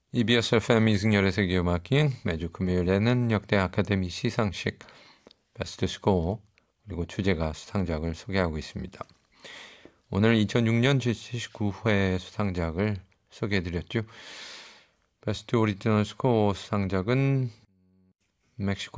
EBS FM 이승열의 세계음악기행 매주 금요일에는 역대 아카데미 시상식 베스트 스코어 그리고 주제가 수상작을 소개하고 있습니다. 오늘 2006년 제79회 수상작을 소개해드렸죠. 베스트 오리지널 스코어 수상작은 멕시코